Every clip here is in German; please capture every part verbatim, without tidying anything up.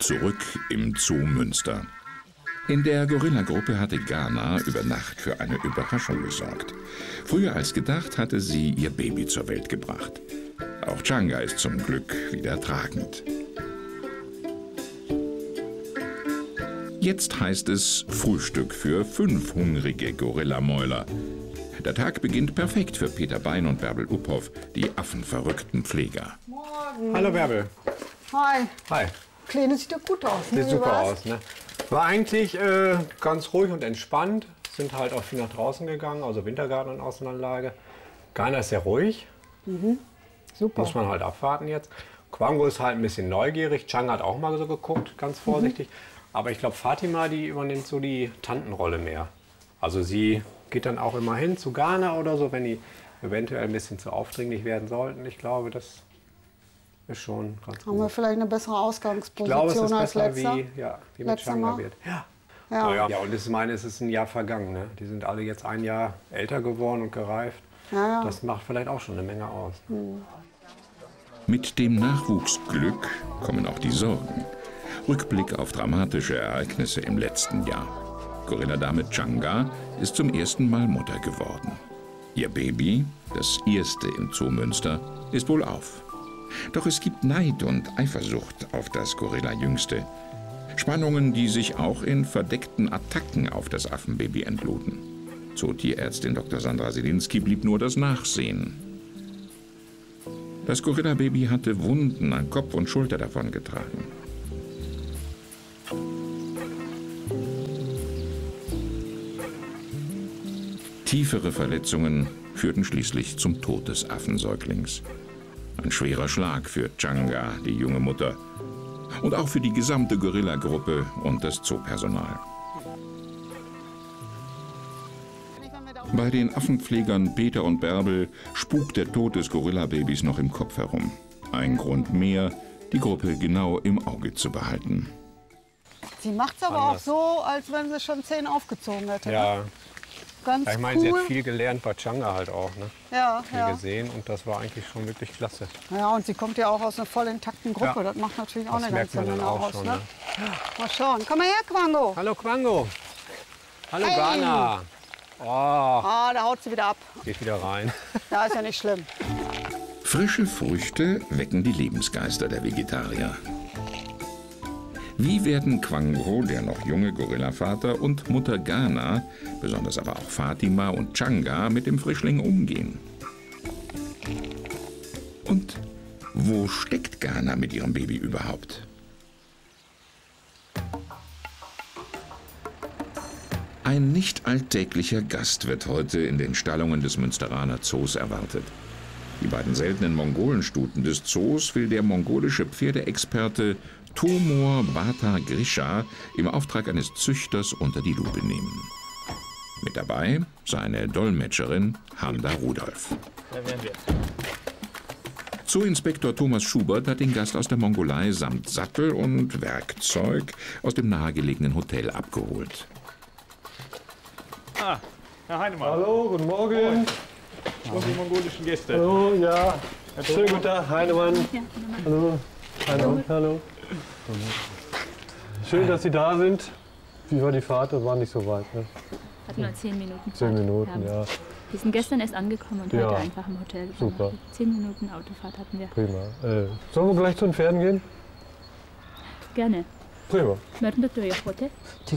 zurück im Zoo Münster. In der Gorilla-Gruppe hatte Ghana über Nacht für eine Überraschung gesorgt. Früher als gedacht hatte sie ihr Baby zur Welt gebracht. Auch Changa ist zum Glück wieder tragend. Jetzt heißt es Frühstück für fünf hungrige Gorillamäuler. Der Tag beginnt perfekt für Peter Bein und Bärbel Uphoff, die affenverrückten Pfleger. Morgen. Hallo Bärbel. Hi. Hi. Kleine sieht doch gut aus. Ne? Sieht super aus, ne? War eigentlich äh, ganz ruhig und entspannt. Sind halt auch viel nach draußen gegangen, also Wintergarten und Außenanlage. Ghana ist sehr ruhig. Mhm. Super. Muss man halt abwarten jetzt. Quango ist halt ein bisschen neugierig. Changa hat auch mal so geguckt, ganz vorsichtig. Mhm. Aber ich glaube, Fatima, die übernimmt so die Tantenrolle mehr. Also sie geht dann auch immer hin zu Ghana oder so, wenn die eventuell ein bisschen zu aufdringlich werden sollten. Ich glaube, das ist schon ganz gut. Haben wir vielleicht eine bessere Ich Ausgangsposition glaube, es ist als besser, letzter? wie, ja, wie mit Changa wird. Ja. Ja. So, ja. Ja, und ich meine, es ist ein Jahr vergangen. Ne? Die sind alle jetzt ein Jahr älter geworden und gereift. Ja, ja. Das macht vielleicht auch schon eine Menge aus. Hm. Mit dem Nachwuchsglück kommen auch die Sorgen. Rückblick auf dramatische Ereignisse im letzten Jahr. Gorilla-Dame Changa ist zum ersten Mal Mutter geworden. Ihr Baby, das erste im Zoo Münster, ist wohlauf. Doch es gibt Neid und Eifersucht auf das Gorilla-Jüngste. Spannungen, die sich auch in verdeckten Attacken auf das Affenbaby entluden. Zootierärztin Doktor Sandra Selinski blieb nur das Nachsehen. Das Gorilla-Baby hatte Wunden an Kopf und Schulter davongetragen. Tiefere Verletzungen führten schließlich zum Tod des Affensäuglings. Ein schwerer Schlag für Changa, die junge Mutter. Und auch für die gesamte Gorilla-Gruppe und das Zoopersonal. Bei den Affenpflegern Peter und Bärbel spukt der Tod des Gorilla-Babys noch im Kopf herum. Ein Grund mehr, die Gruppe genau im Auge zu behalten. Sie macht es aber auch so, als wenn sie schon zehn aufgezogen hätte. Ja. Ne? Ganz Ja, ich meine, cool. sie hat viel gelernt bei Changa halt auch. Ne? Ja, Viel ja. gesehen und das war eigentlich schon wirklich klasse. Ja, und sie kommt ja auch aus einer voll intakten Gruppe. Ja. Das macht natürlich auch Das eine merkt ganze man Menge dann auch aus. schon, Ne? ne? Mal schauen. Komm mal her, Quango. Hallo Quango. Hallo Hey. Ghana. Oh, Ah, da haut sie wieder ab. geht wieder rein. Ja, ist ja nicht schlimm. Frische Früchte wecken die Lebensgeister der Vegetarier. Wie werden Quango, der noch junge Gorillavater, und Mutter Ghana, besonders aber auch Fatima und Changa, mit dem Frischling umgehen? Und wo steckt Ghana mit ihrem Baby überhaupt? Ein nicht alltäglicher Gast wird heute in den Stallungen des Münsteraner Zoos erwartet. Die beiden seltenen Mongolenstuten des Zoos will der mongolische Pferdeexperte Tomor Bata Grisha im Auftrag eines Züchters unter die Lupe nehmen. Mit dabei seine Dolmetscherin Handa Rudolf. Da wären wir. Zooinspektor Thomas Schubert hat den Gast aus der Mongolei samt Sattel und Werkzeug aus dem nahegelegenen Hotel abgeholt. Ah, Herr Heinemann. Hallo, guten Morgen. Und die mongolischen Gäste. Hallo, ja. Schönen guten Tag, Heinemann. Hallo. Hallo. Hallo. Schön, dass Sie da sind. Wie war die Fahrt? Das war nicht so weit. Ne? Hatten nur zehn Minuten. Zehn Fahrt. Minuten, ja. Wir sind gestern erst angekommen und Ja. heute einfach im Hotel. Super. Zehn Minuten Autofahrt hatten wir. Prima. Äh, sollen wir gleich zu den Pferden gehen? Gerne. Prima. Mörder du ja heute?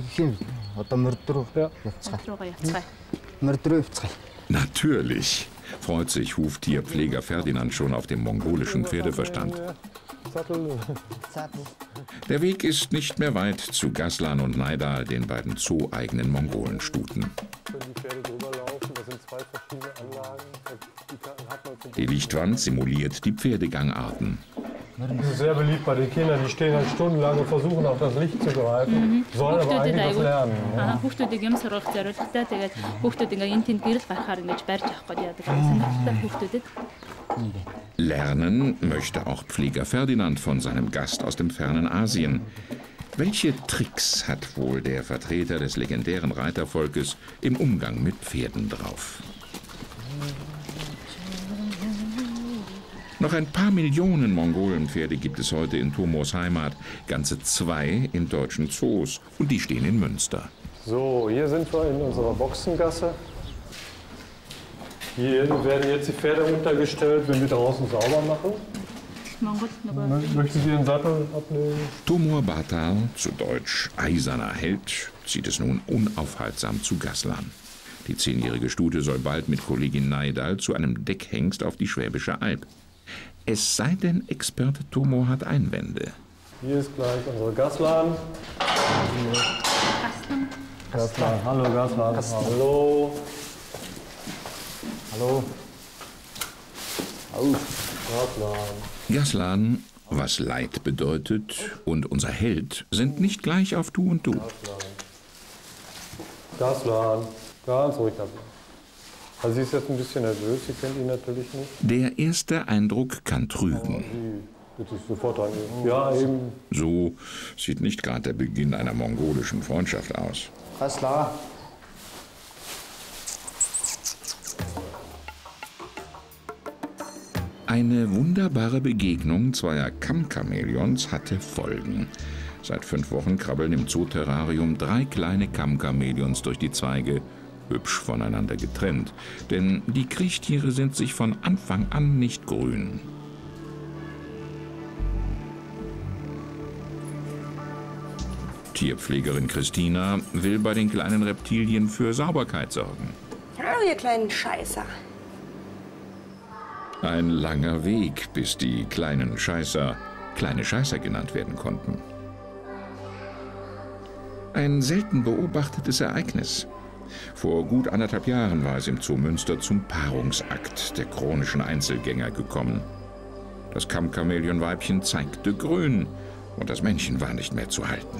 Ja. Natürlich freut sich Huftierpfleger Ferdinand schon auf dem mongolischen Pferdeverstand. Sattel. Der Weg ist nicht mehr weit zu Gaslan und Naidal, den beiden zoo-eigenen Mongolenstuten. Können die Pferde drüber laufen? Das sind zwei verschiedene Anlagen. Die kann- hat man zum Die Lichtwand simuliert die Pferdegangarten. Das ist sehr beliebt bei den Kindern. Die stehen halt stundenlang und versuchen auf das Licht zu greifen. Sollen aber eigentlich was lernen. Ja. Хүүхдүүдийг юм сургах зорилготой тэгээд хүүхдүүдийг энэ тэнд гэрэл гарахаар ингэж барьж авах гэдэг яадаг. Сонирхолтой хүүхдүүдэд. Lernen möchte auch Pfleger Ferdinand von seinem Gast aus dem fernen Asien. Welche Tricks hat wohl der Vertreter des legendären Reitervolkes im Umgang mit Pferden drauf? Noch ein paar Millionen Mongolenpferde gibt es heute in Tomos Heimat, ganze zwei in deutschen Zoos und die stehen in Münster. So, hier sind wir in unserer Boxengasse. Hier werden jetzt die Pferde untergestellt, wenn wir draußen sauber machen. Möchten Sie den Sattel abnehmen? Tomor Bartal, zu Deutsch eiserner Held, zieht es nun unaufhaltsam zu Gaslan. Die zehnjährige Stute soll bald mit Kollegin Neidal zu einem Deckhengst auf die Schwäbische Alb. Es sei denn, Experte Tomor hat Einwände. Hier ist gleich unsere Gaslan. Gaslan, hallo Gaslan. Hallo. Hallo. Hallo. Gaslan. Gaslan, was Leid bedeutet, und unser Held sind nicht gleich auf Du und Du. Gaslan, ganz ruhig dabei. Also sie ist jetzt ein bisschen nervös, sie kennt ihn natürlich nicht. Der erste Eindruck kann trügen. Bitte sofort reingehen. Ja, eben. So sieht nicht gerade der Beginn einer mongolischen Freundschaft aus. Gaslan. Eine wunderbare Begegnung zweier Kammchamäleons hatte Folgen. Seit fünf Wochen krabbeln im Zooterrarium drei kleine Kammchamäleons durch die Zweige, hübsch voneinander getrennt. Denn die Kriechtiere sind sich von Anfang an nicht grün. Tierpflegerin Christina will bei den kleinen Reptilien für Sauberkeit sorgen. Hallo, ihr kleinen Scheißer. Ein langer Weg, bis die kleinen Scheißer kleine Scheißer genannt werden konnten. Ein selten beobachtetes Ereignis. Vor gut anderthalb Jahren war es im Zoo Münster zum Paarungsakt der chronischen Einzelgänger gekommen. Das Kammchamäleon-Weibchen zeigte grün und das Männchen war nicht mehr zu halten.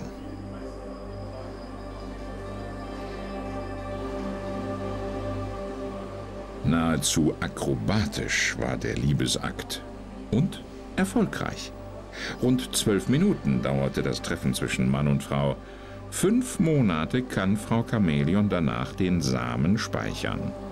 Nahezu akrobatisch war der Liebesakt. Und erfolgreich. Rund zwölf Minuten dauerte das Treffen zwischen Mann und Frau. Fünf Monate kann Frau Chamäleon danach den Samen speichern.